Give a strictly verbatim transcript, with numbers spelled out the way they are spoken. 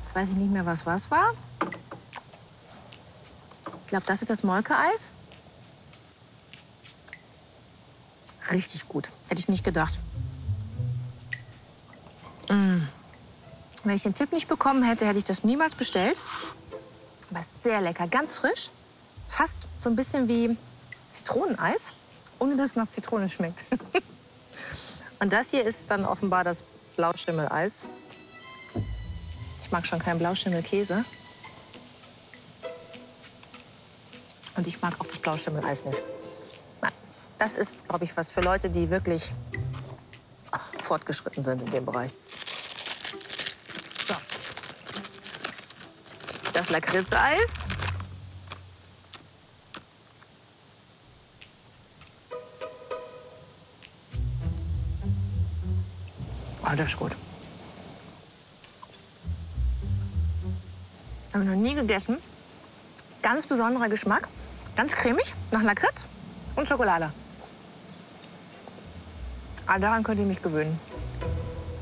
Jetzt weiß ich nicht mehr, was was war. Ich glaube, das ist das Molke-Eis. Richtig gut. Hätte ich nicht gedacht. Mm. Wenn ich den Tipp nicht bekommen hätte, hätte ich das niemals bestellt. Aber sehr lecker, ganz frisch. Fast so ein bisschen wie Zitroneneis, ohne dass es nach Zitrone schmeckt. Und das hier ist dann offenbar das Blauschimmelleis. Ich mag schon keinen Blauschimmelkäse. Und ich mag auch das Blauschimmelleis nicht. Nein, das ist, glaube ich, was für Leute, die wirklich fortgeschritten sind in dem Bereich. So. Das Lakritzeis. Oh, das ist gut. Habe ich noch nie gegessen. Ganz besonderer Geschmack. Ganz cremig, nach Lakritz und Schokolade. Aber daran könnt ihr mich gewöhnen.